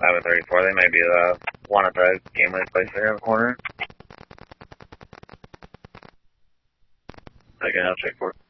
734. They may be the one at the Gameway place there in the corner. Again, I'll check for it.